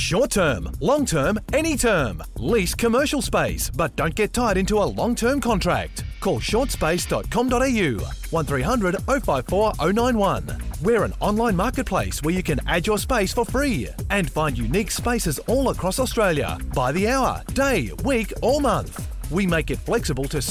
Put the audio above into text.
Short term, long term, any term. Lease commercial space, but don't get tied into a long-term contract. Call shortspace.com.au 1300 054 091. We're an online marketplace where you can add your space for free and find unique spaces all across Australia by the hour, day, week or month. We make it flexible to